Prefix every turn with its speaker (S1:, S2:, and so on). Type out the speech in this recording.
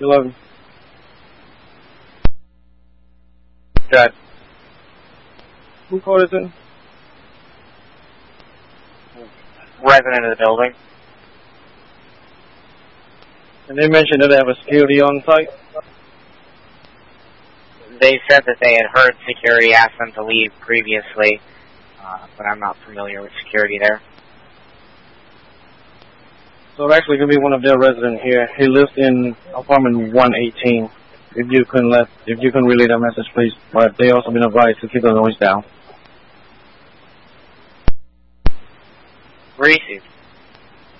S1: 11.
S2: Good.
S1: Who called us in?
S2: Resident of the building.
S1: And they mentioned that they have a security on site.
S2: They said that they had heard security ask them to leave previously, but I'm not familiar with security there.
S1: So it actually could be one of their residents here. He lives in apartment 118. If you can relay that message, please. But they also been advised to keep the noise down.
S2: Received.